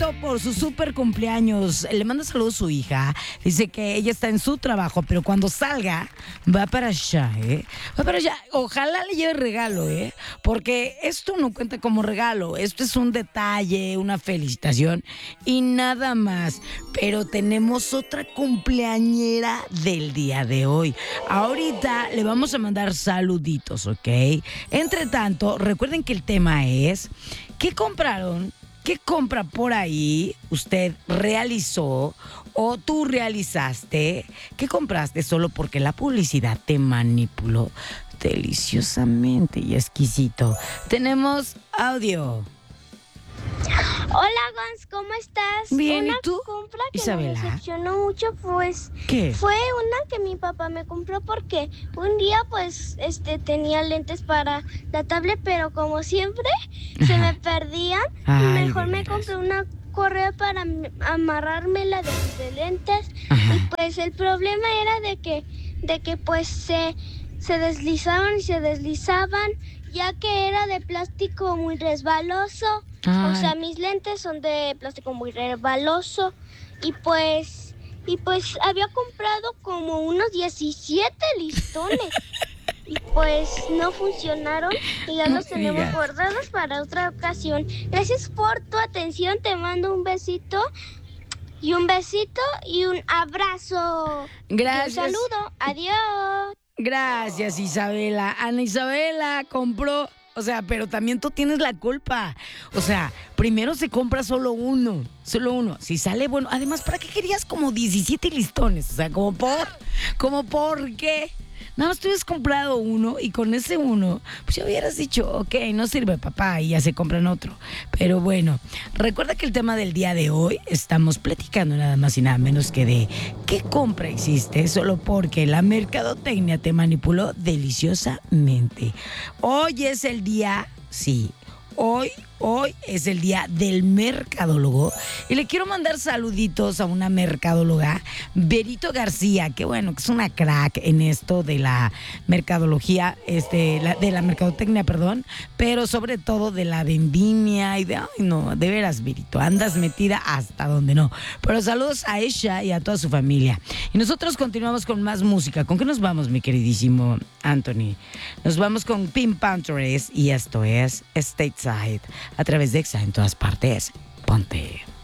por su super cumpleaños. Le manda saludos a su hija. Dice que ella está en su trabajo, pero cuando salga va para allá, ¿eh? Va para allá. Ojalá le lleve regalo, ¿eh? Porque esto no cuenta como regalo. Esto es un detalle, una felicitación y nada más. Pero tenemos otra cumpleañera del día de hoy. Ahorita le vamos a mandar saluditos, ¿ok? Entre tanto, recuerden que el tema es ¿qué compraron? ¿Qué compra por ahí usted realizó o tú realizaste? ¿Qué compraste solo porque la publicidad te manipuló deliciosamente y exquisito? Tenemos audio. Hola Gons, ¿cómo estás? Bien, una ¿y tú, compra que Isabela? me decepcionó mucho, pues ¿Qué? fue una que mi papá me compró porque un día pues tenía lentes para la tablet, pero como siempre se me perdían. Ay, Mejor de me veras. compré una correa para amarrármela de lentes. Ajá. Y pues el problema era de que pues se deslizaban y se deslizaban, ya que era de plástico muy resbaloso. O sea, Ay. mis lentes son de plástico muy resbaloso y pues había comprado como unos 17 listones y pues no funcionaron y ya No los me tenemos digas. guardados para otra ocasión. Gracias por tu atención, te mando un besito y un abrazo. Gracias. Y un saludo, adiós. Gracias, Isabela. Ana Isabela compró, o sea, pero también tú tienes la culpa. O sea, primero se compra solo uno. Si sale bueno, además, ¿para qué querías como 17 listones? O sea, como por qué. Nada más tú hubieras comprado uno y con ese uno, pues ya hubieras dicho, ok, no sirve papá y ya se compran otro. Pero bueno, recuerda que el tema del día de hoy estamos platicando nada más y nada menos que de qué compra hiciste solo porque la mercadotecnia te manipuló deliciosamente. Hoy es el día, sí, hoy es el día del mercadólogo y le quiero mandar saluditos a una mercadóloga, Berito García, que bueno, que es una crack en esto de la mercadología, de la mercadotecnia, perdón, pero sobre todo de la vendimia y ay no, de veras, Berito, andas metida hasta donde no. Pero saludos a ella y a toda su familia. Y nosotros continuamos con más música. ¿Con qué nos vamos, mi queridísimo Anthony? Nos vamos con Pink Panthers y esto es Stateside a través de Exa en todas partes. Ponte.